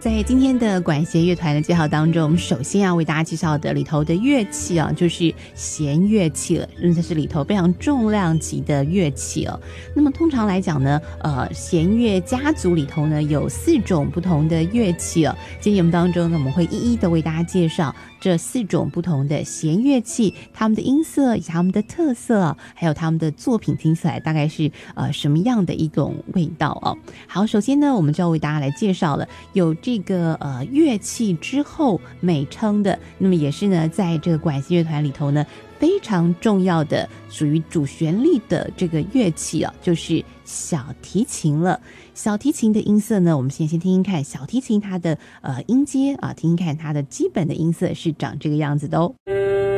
在今天的管弦乐团的介绍当中，我们首先要为大家介绍的里头的乐器啊，就是弦乐器了，这是里头非常重量级的乐器哦。那么通常来讲呢，弦乐家族里头呢有4种不同的乐器哦。今天节目当中呢，我们会一一的为大家介绍这4种不同的弦乐器，它们的音色以及它们的特色，还有它们的作品听起来大概是什么样的一种味道哦。好，首先呢，我们就要为大家来介绍了有这个乐器之后美称的，那么也是呢在这个管弦乐团里头呢非常重要的属于主旋律的这个乐器啊，就是小提琴了。小提琴的音色呢，我们先听听看小提琴它的音阶啊，听听看它的基本的音色是长这个样子的哦。